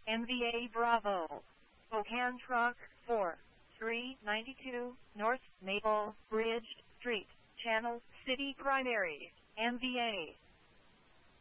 NVA Bravo. Spokane Truck 4, 392 North Maple Bridge Street, Channel City Primary, NVA.